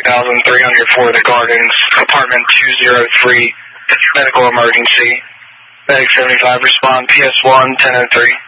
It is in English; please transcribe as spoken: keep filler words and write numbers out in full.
thousand three hundred for the Gardens, apartment two oh three, medical emergency. Medic seventy-five, respond, P S one, ten oh three.